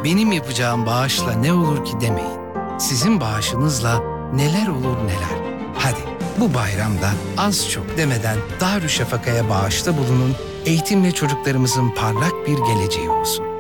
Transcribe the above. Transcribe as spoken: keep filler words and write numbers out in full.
benim yapacağım bağışla ne olur ki demeyin. Sizin bağışınızla neler olur neler. Hadi bu bayramda az çok demeden Darüşşafaka'ya bağışta bulunun, eğitimle çocuklarımızın parlak bir geleceği olsun.